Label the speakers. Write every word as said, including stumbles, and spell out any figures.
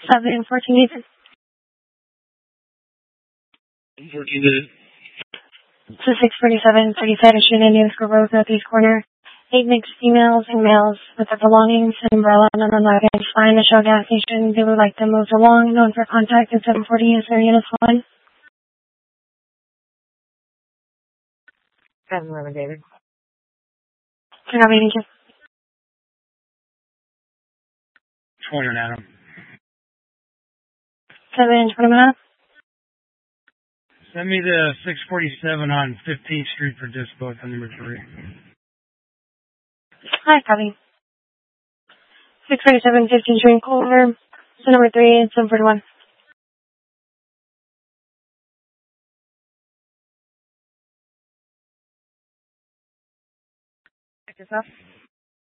Speaker 1: seven fourteen Ethan.
Speaker 2: fourteen David.
Speaker 1: So six forty-seven thirty-seven Indian School Road, Northeast Corner. Eight mixed females and males with their belongings and umbrella and unorganized fine to show gas station. They would like them moved along. Known for contact at seven forty is their unit one.
Speaker 3: seven eleven David.
Speaker 1: Turn on meeting.
Speaker 2: twenty on Adam.
Speaker 1: seven twenty minutes.
Speaker 2: Send me the six forty-seven on fifteenth Street for dispo on number three.
Speaker 1: Hi, copy. six forty-seven fifteenth Street corner. So number three, seven forty-one.
Speaker 3: Check this off.